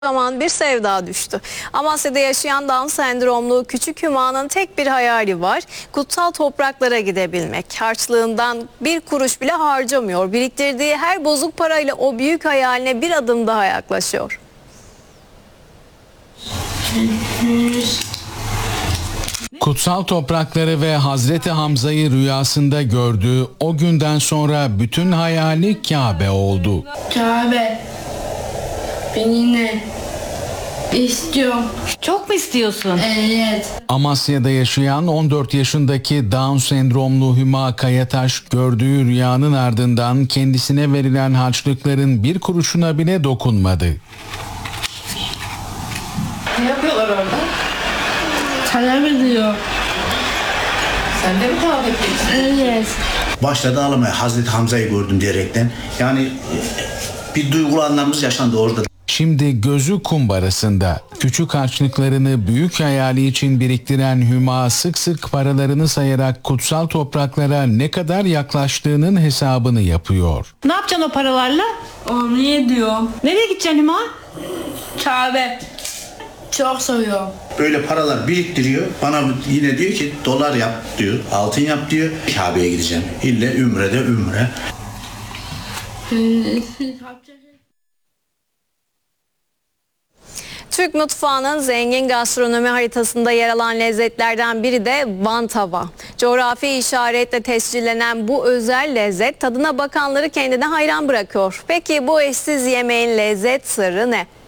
Zaman bir sevda düştü. Amasya'da yaşayan Down sendromlu küçük Hüma'nın tek bir hayali var. Kutsal topraklara gidebilmek. Harçlığından bir kuruş bile harcamıyor. Biriktirdiği her bozuk parayla o büyük hayaline bir adım daha yaklaşıyor. Kutsal toprakları ve Hazreti Hamza'yı rüyasında gördü. O günden sonra bütün hayali Kabe oldu. Kabe, ben yine istiyorum. Çok mu istiyorsun? Evet. Amasya'da yaşayan 14 yaşındaki Down sendromlu Hüma Kayataş gördüğü rüyanın ardından kendisine verilen harçlıkların bir kuruşuna bile dokunmadı. Ne yapıyorlar orada? Talep ediyor. Sen de mi tavaf ediyorsun? Evet. Başladı ağlamaya, Hazreti Hamza'yı gördüm diyerekten. Yani bir duygulanmamız yaşandı orada. Şimdi gözü kumbarasında. Küçük harçlıklarını büyük hayali için biriktiren Hüma sık sık paralarını sayarak kutsal topraklara ne kadar yaklaştığının hesabını yapıyor. Ne yapacaksın o paralarla? Onu yediyorum. Nereye gideceksin Hüma? Kabe. Çok seviyorum. Böyle paralar biriktiriyor. Bana yine diyor ki dolar yap diyor, altın yap diyor. Kabe'ye gideceğim. İlle ümrede ümre. Türk mutfağının zengin gastronomi haritasında yer alan lezzetlerden biri de Van tava. Coğrafi işaretle tescillenen bu özel lezzet tadına bakanları kendine hayran bırakıyor. Peki bu eşsiz yemeğin lezzet sırrı ne?